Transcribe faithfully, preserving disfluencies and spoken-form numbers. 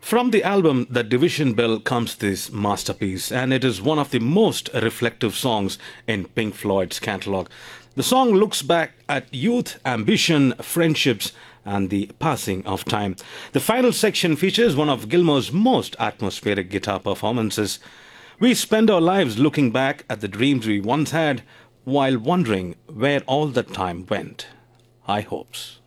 From the album The Division Bell comes this masterpiece, and it is one of the most reflective songs in Pink Floyd's catalog. The song looks back at youth, ambition, friendships, and the passing of time. The final section features one of Gilmour's most atmospheric guitar performances. We spend our lives looking back at the dreams we once had while wondering where all that time went. High hopes.